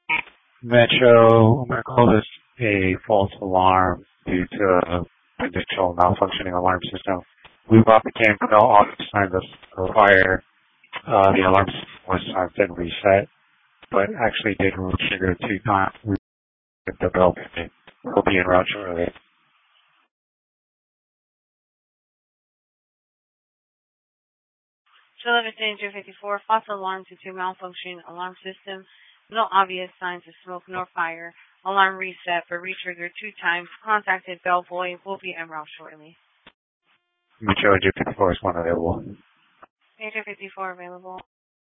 Metro, I'm going to call this a false alarm due to a initial malfunctioning alarm system. We brought the cam fell off the signs of the fire. The alarm system was then reset, but actually did trigger 2 times. We the bell will be en route shortly. Delivered to 254, false alarm due to malfunctioning alarm system. No obvious signs of smoke nor fire. Alarm reset, but re-triggered 2 times. Contacted Bellboy. Will be en route shortly. Metro 254 is one available. 254 available.